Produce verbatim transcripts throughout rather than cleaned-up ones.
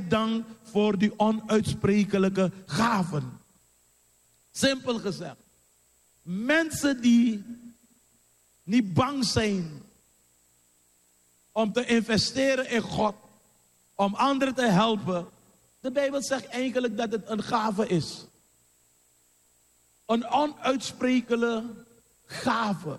zij dank voor die onuitsprekelijke gaven. Simpel gezegd. Mensen die niet bang zijn om te investeren in God, om anderen te helpen. De Bijbel zegt eigenlijk dat het een gave is. Een onuitsprekelijke gave.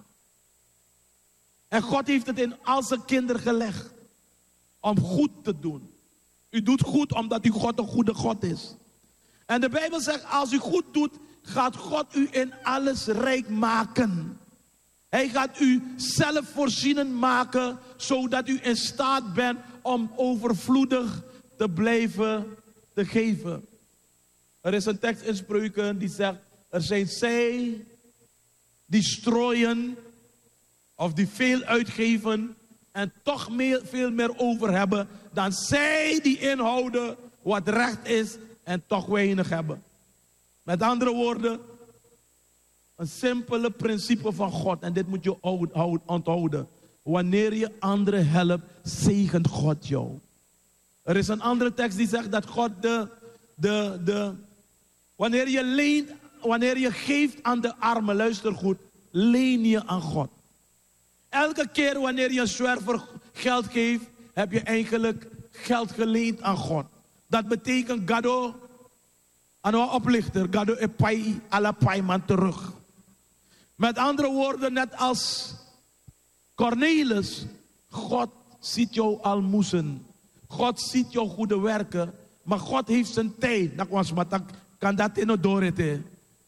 En God heeft het in al zijn kinderen gelegd. Om goed te doen. U doet goed omdat u God een goede God is. En de Bijbel zegt, als u goed doet, gaat God u in alles rijk maken. Hij gaat u zelfvoorzienend maken, zodat u in staat bent om overvloedig te blijven te geven. Er is een tekst in Spreuken die zegt, er zijn zij die strooien of die veel uitgeven en toch meer, veel meer over hebben dan zij die inhouden wat recht is en toch weinig hebben. Met andere woorden, een simpele principe van God. En dit moet je onthouden. Wanneer je anderen helpt, zegent God jou. Er is een andere tekst die zegt dat God de, de, de, wanneer je leent, wanneer je geeft aan de armen, luister goed, leen je aan God. Elke keer wanneer je een zwerver geld geeft, heb je eigenlijk geld geleend aan God. Dat betekent gado, aan een oplichter, gado e pai, alle pai man terug. Met andere woorden, net als Cornelis, God ziet jouw almoezen. God ziet jouw goede werken, maar God heeft zijn tijd. Dat was wat kan dat in het doorreten.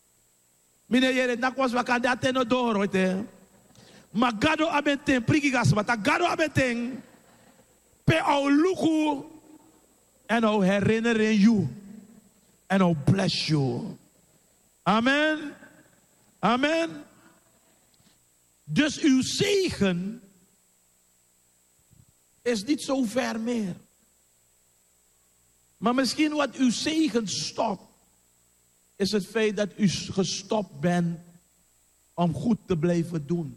Meneer, dat was wat kan dat in het doorreten. Maar gado abenten, prikigas, maar dat gado abenten, pe au luku, en au herinneren you, en au bless you. Amen. Amen. Dus uw zegen is niet zo ver meer. Maar misschien wat uw zegen stopt, is het feit dat u gestopt bent om goed te blijven doen.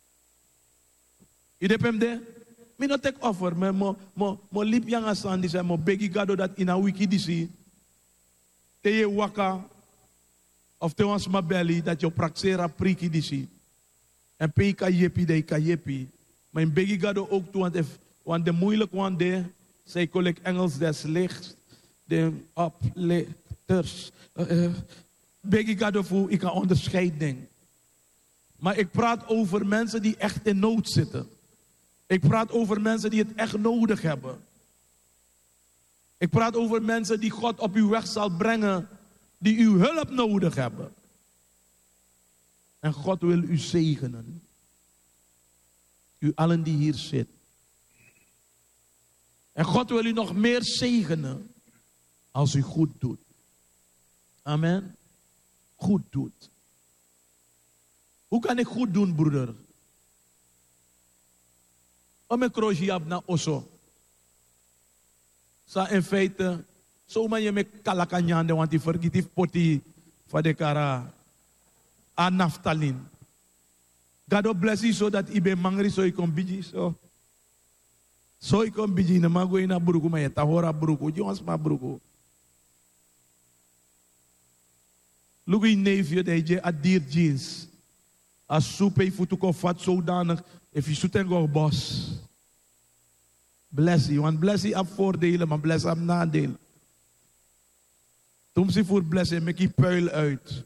Je hebt hem daar? Ik niet take offer, maar mo liep yang asan die zei mo begi gado dat in een wiki die zie. Te je waka of te ons ma belly dat je praxera priki die zie. En pe ka jepi de ka jepi. Maar in begi gado ook toe, want, if, want de moeilijk one de, zij collect Engels des lichts, de oplichters. Uh, uh, begi gado voor ik kan onderscheiding. Maar ik praat over mensen die echt in nood zitten. Ik praat over mensen die het echt nodig hebben. Ik praat over mensen die God op uw weg zal brengen, die uw hulp nodig hebben. En God wil u zegenen. U allen die hier zitten. En God wil u nog meer zegenen als u goed doet. Amen. Goed doet. Hoe kan ik goed doen, broeder? Om ik kroosje heb naar Osso. Sa in feite, zomaar je met kalakanyande, want die vergiet poti van de kara aan naftalin. God bless you so dat ibe mangri so ikon biji so. So ikon biji na mago ina buruku ma yeta hora buruku, jongens ma buruku. Look in neefje dat je adir jeans. Als soep heeft voet ook vat zodanig. If je zoet en go bos. Bless you. Want bless you heb voordelen, maar bless heb nadeel. Toen ze voor bless maak je puil uit.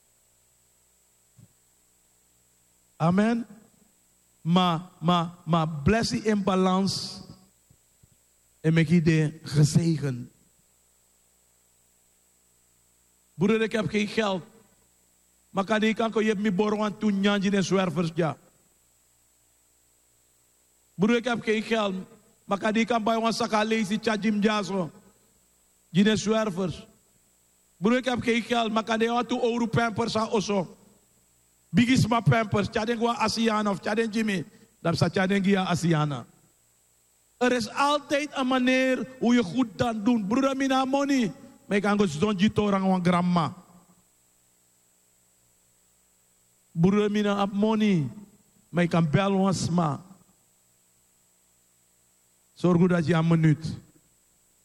Amen. Maar, maar, maar bless you in balans. En maak je de gezegend. Broeder, ik heb geen geld. Maar kan ik kan je me boren toen Njanji en zwervers ja. Broer, ik heb geen geld. Maar kan ik kan bij ons zakken lezen tjadjim jazo. Jine zwervers. Broer, ik heb geen geld. Maar kan ik aan toe euro pampers aan osso. Bigis ma pampers. Tjadeng wa Asiana of tjadeng Jimmy. Dan sa tjadeng gia Asiana. Er is altijd een manier hoe je goed dan doet. Broer, mina money. Maar ik kan go zonji torang wan grandma. Broer, mina heb money. Maar ik kan bel ons ma. Zorg dat je een minuut.